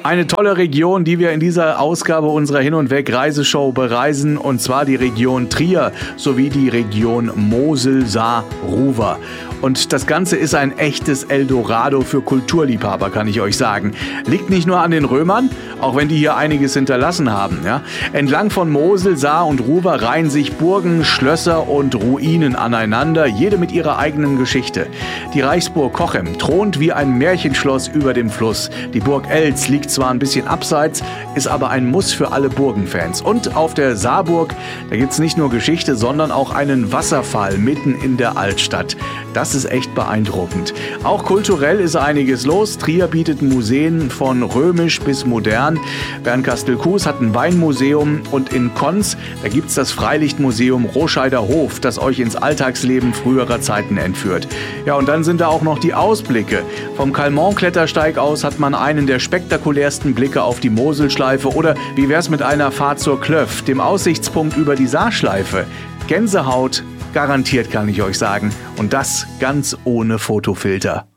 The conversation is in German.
Eine tolle Region, die wir in dieser Ausgabe unserer Hin- und Weg-Reiseshow bereisen, und zwar die Region Trier sowie die Region Mosel-Saar-Ruwer. Und das Ganze ist ein echtes Eldorado für Kulturliebhaber, kann ich euch sagen. Liegt nicht nur an den Römern, auch wenn die hier einiges hinterlassen haben. Ja? Entlang von Mosel, Saar und Ruwer reihen sich Burgen, Schlösser und Ruinen aneinander, jede mit ihrer eigenen Geschichte. Die Reichsburg Cochem thront wie ein Märchenschloss über dem Fluss. Die Burg Eltz liegt zwar ein bisschen abseits, ist aber ein Muss für alle Burgenfans. Und auf der Saarburg, da gibt's nicht nur Geschichte, sondern auch einen Wasserfall mitten in der Altstadt. Das ist echt beeindruckend. Auch kulturell ist einiges los. Trier bietet Museen von römisch bis modern. Bernkastel-Kues hat ein Weinmuseum und in Konz, da gibt's das Freilichtmuseum Roscheider Hof, das euch ins Alltagsleben früherer Zeiten entführt. Ja, und dann sind da auch noch die Ausblicke. Vom Calmont-Klettersteig aus hat man einen der spektakulärsten Blicke auf die Moselschleife, oder wie wär's mit einer Fahrt zur Klöff, dem Aussichtspunkt über die Saarschleife? Gänsehaut, garantiert, kann ich euch sagen. Und das ganz ohne Fotofilter.